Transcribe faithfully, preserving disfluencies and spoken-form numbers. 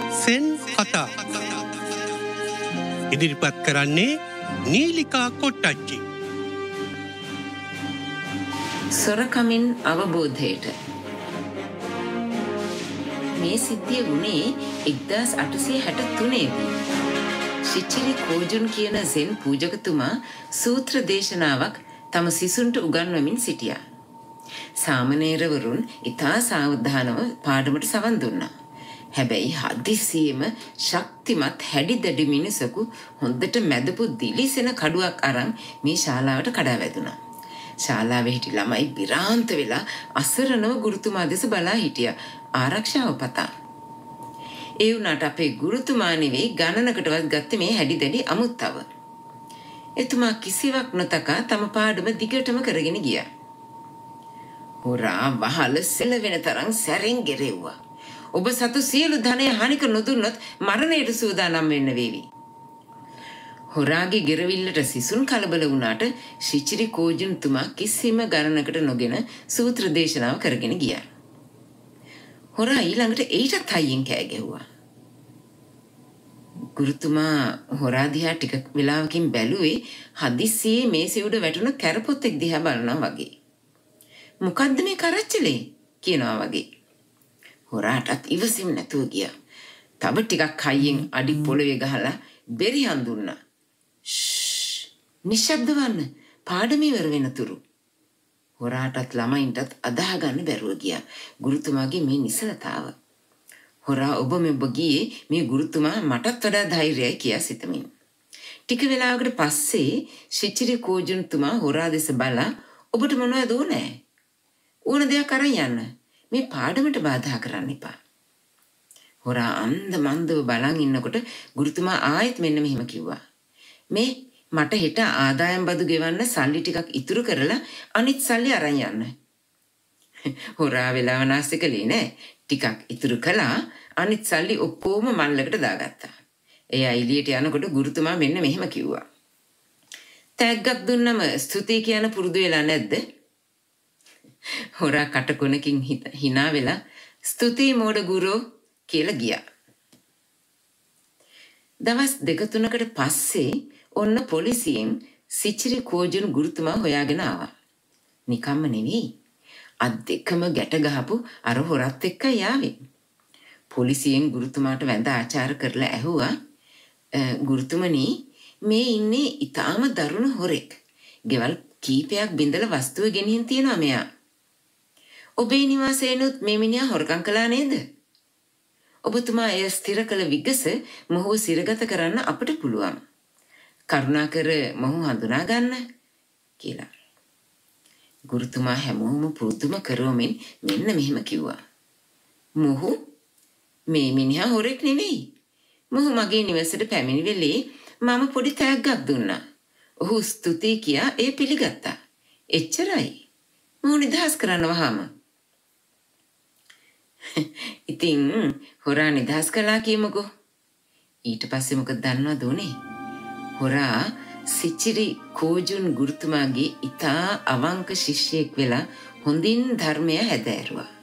Zen කතා ඉදිරිපත් කරන්නේ නීලිකා කොට්ටච්චි. සොරකමින් අවබෝධයට. මේ සිද්ධිය වුණේ එක්දාස් අටසිය හැට තුනේදී. ශිචිරි කෝජුන් කියන සෙන් පූජකතුමා සූත්‍ර දේශනාවක් තම සිසුන්ට උගන්වමින් සිටියා. සාමණේරවරුන් ඉතා සාවධානව පාඩමට සවන් දුන්නා. හැබැයි හදිසියෙම ශක්තිමත් හැඩිදැඩි මිනිසකු හොඳට මැදපු දිලිසෙන කඩුවක් අරන් මේ ශාලාවට කඩා වැදුනා. ශාලාවේ හිටි ළමයි බිරාන්ත වෙලා අසරණව ගුරුතුමා දෙස බලා හිටියා ආරක්ෂාව පතා. ඒ වුණාට අපේ ගුරුතුමා නෙවෙයි ගණනකටවත් ගත්තේ මේ හැඩිදැඩි අමුත්තව. එතුමා කිසිවක් නොතකා තම පාඩම දිගටම කරගෙන ගියා. හොරා වහල සෙලවෙන තරම් සැරෙන් ගෙරෙව්වා. ඔබ සතු සියලු ධනය හානික නොදුන්නොත් මරණයට සූදානම් වෙන්න වේවි. හොරාගේ ගෙරවිල්ලට සිසුන් කලබල වුණාට ශිචිරි කෝජුන්තුමා කිසිම ගණනකට නොගෙන සූත්‍ර දේශනාව කරගෙන ගියා. හොරා ඊළඟට ඊටත් හයියෙන් කෑ ගැහුවා. ගුරුතුමා හොරා දිහා ටික වෙලාවකින් බැලුවේ හදිස්සියේ මේසෙ උඩ වැටුණු කැරපොත්තෙක් දිහා බලනවා වගේ. මොකද්ද මේ කරච්චලේ කියනවා වගේ. හොරාටත් ඉවසීම නැතුව ගියා. තව ටිකක් හයියෙන් අඩි පොළවේ ගහලා බෙරිහන් දුන්නා. ෂ් නිශ්ශබ්ද වන්න පාඩම ඉවර වෙනතුරු. හොරාටත් ළමයින්ටත් අදාහ ගන්න බැරුව ගියා ගුරුතුමාගේ මේ නිසලතාව. හොරා ඔබ මෙබ ගියේ මේ ගුරුතුමා මටත් වඩා ධෛර්යයි කියා සිතමින්. ටික වෙලාවකට පස්සේ ශිචිරි කෝජුන්තුමා හොරා දෙස බලා ඔබට මොනවද ඕනේ? ඕන දෙයක් අරන් යන්න. මේ පාඩමට බාධා කරන්න එපා. හොරා අන්ද මන්දව බලන් ඉන්නකොට ගුරුතුමා ආයෙත් මෙන්න මෙහෙම කිව්වා. මේ මට හෙට ආදායම් බදු ගෙවන්න සල්ලි ටිකක් ඉතුරු කරලා අනිත් සල්ලි අරන් යන්න. හොරා වෙලාව නාස්ති කළේ නෑ. ටිකක් ඉතුරු කළා අනිත් සල්ලි ඔක්කොම මල්ලකට දාගත්තා. එයා එළියට යනකොට ගුරුතුමා මෙන්න මෙහෙම කිව්වා. තෑග්ගක් දුන්නම ස්තුතියි කියන පුරුදු වෙලා නැද්ද? හොරා කටකොනකින් hina වෙලා ස්තුතියි මෝඩ ගුරෝ කියලා ගියා. දවස් දෙක තුනකට පස්සේ ඔන්න පොලිසියෙන් සිචිරි කෝජුන් ගුරුතුමා හොයාගෙන ආවා. නිකම්ම නෙවෙයි. අත් දෙකම ගැට ගහපු අර හොරත් එක්කයි ආවේ. පොලිසියෙන් ගුරුතුමාට වැඳ ආචාර කරලා ඇහුවා ගුරුතුමනි මේ ඉන්නේ ඊටාම දරුණු හොරෙක්. ගෙවල් කීපයක් බින්දලා වස්තුව ගෙනිහින් තියනවා මෙයා. ඔබේ නිවාසයනොත් මේ මිනිහා හොරකම් කළා නේද? ඔබතුමා එය ස්ථිර කළ විගස මොහුව සිරගත කරන්න අපට පුළුවන්. කරුණාකර මොහු හඳුනා ගන්න කියලා. ගුරුතුමා හැමෝම පුරුදුම කරවමින් මෙන්න මෙහෙම කිව්වා. මොහු මේ මිනිහා හොරෙක් නෙවෙයි. මොහු මගේ නිවසට පැමිණි වෙලේ මම පොඩි තෑග්ගක් දුන්නා. ඔහු ස්තුතියි කියා ඒ පිළිගත්තා. එච්චරයි. මොහු නිදහස් කරන්න වහාම. ඉතින් හොරා නිදහස් කළා කියමුකෝ. ඊට පස්සේ මොකද දන්නවද උනේ? හොරා සිචිරි කෝජුන් ගුරුතුමාගේ ඉතා අවංක ශිෂ්‍යයෙක් වෙලා හොඳින් ධර්මය හැදෑරුවා.